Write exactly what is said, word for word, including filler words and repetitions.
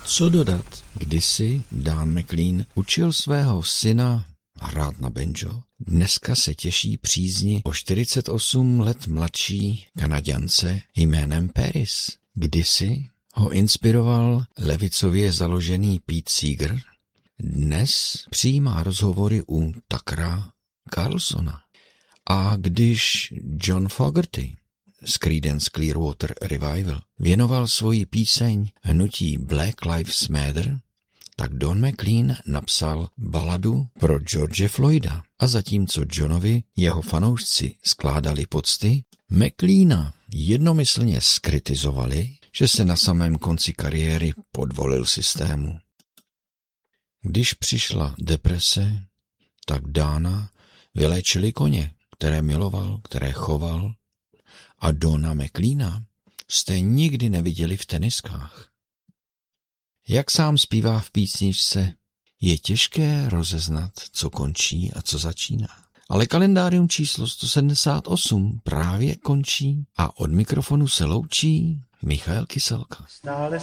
Co dodat? Kdysi Dan McLean učil svého syna hrát na banjo. Dneska se těší přízni o čtyřicet osm let mladší Kanaďance jménem Paris. Kdysi ho inspiroval levicově založený Pete Seeger. Dnes přijímá rozhovory u Tuckera Carlsona. A když John Fogerty z Creedence Clearwater Revival věnoval svoji píseň hnutí Black Lives Matter, tak Don McLean napsal baladu pro George Floyda. A zatímco Johnovi jeho fanoušci skládali pocty, McLeana jednomyslně skritizovali, že se na samém konci kariéry podvolil systému. Když přišla deprese, tak Dana vyléčili koně, které miloval, které choval, a Dona McLeana jste nikdy neviděli v teniskách. Jak sám zpívá v písničce, je těžké rozeznat, co končí a co začíná. Ale kalendárium číslo sto sedmdesát osm právě končí a od mikrofonu se loučí Michael Kyselka. Stále